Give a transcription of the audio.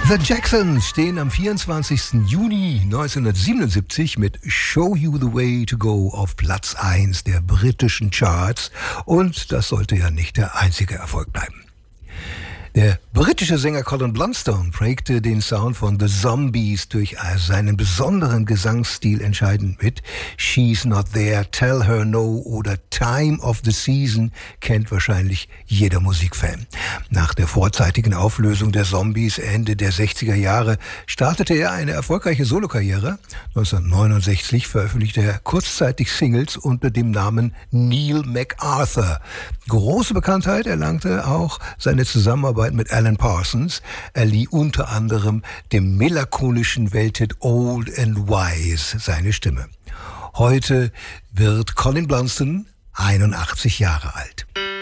The Jacksons stehen am 24. Juni 1977 mit Show You the Way to Go auf Platz 1 der britischen Charts. Und das sollte ja nicht der einzige Erfolg bleiben. Der britische Sänger Colin Blunstone prägte den Sound von The Zombies durch seinen besonderen Gesangsstil entscheidend mit. She's Not There, Tell Her No oder Time of the Season kennt wahrscheinlich jeder Musikfan. Nach der vorzeitigen Auflösung der Zombies Ende der 60er Jahre startete er eine erfolgreiche Solokarriere. 1969 veröffentlichte er kurzzeitig Singles unter dem Namen Neil MacArthur. Große Bekanntheit erlangte auch seine Zusammenarbeit mit Alan Parsons. Er lieh unter anderem dem melancholischen Welthit Old and Wise seine Stimme. Heute wird Colin Blunstone 81 Jahre alt.